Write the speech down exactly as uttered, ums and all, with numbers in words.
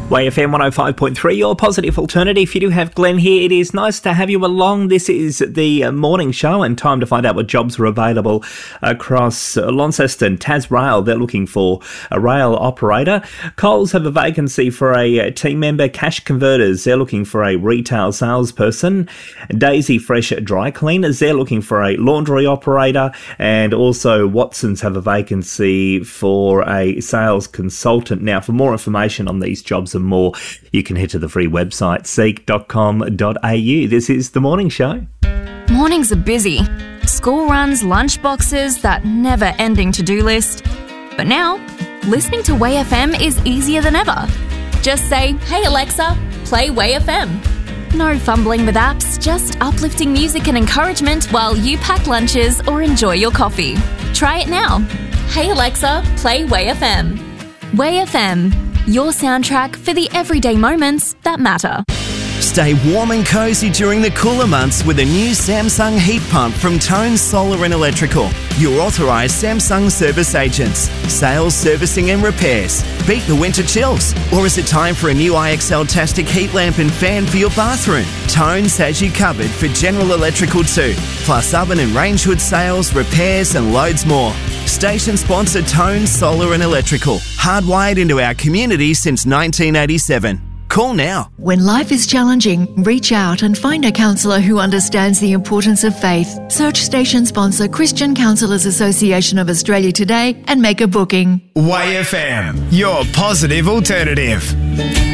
Way F M one oh five point three, your positive alternative. You do have Glenn here. It is nice to have you along. This is the morning show and time to find out what jobs are available across Launceston. Tasrail, they're looking for a rail operator. Coles have a vacancy for a team member. Cash Converters, they're looking for a retail salesperson. Daisy Fresh Dry Cleaners, they're looking for a laundry operator. And also Watson's have a vacancy for a sales consultant. Now, for more information on these jobs and more, you can head to the free website seek dot com dot a u. This is The Morning Show. Mornings are busy. School runs, lunch boxes, that never-ending to-do list. But now, listening to Way F M is easier than ever. Just say, "Hey Alexa, play Way F M." No fumbling with apps, just uplifting music and encouragement while you pack lunches or enjoy your coffee. Try it now. Hey Alexa, play Way F M. Way F M, your soundtrack for the everyday moments that matter. Stay warm and cosy during the cooler months with a new Samsung heat pump from Tone Solar and Electrical. Your authorised Samsung service agents. Sales, servicing and repairs. Beat the winter chills. Or is it time for a new I X L-tastic heat lamp and fan for your bathroom? Tone's has you covered for General Electrical too. Plus oven and range hood sales, repairs and loads more. Station sponsor Tone Solar and Electrical. Hardwired into our community since nineteen eighty-seven. Call now. When life is challenging, reach out and find a counsellor who understands the importance of faith. Search station sponsor Christian Counsellors Association of Australia today and make a booking. Way F M, your positive alternative.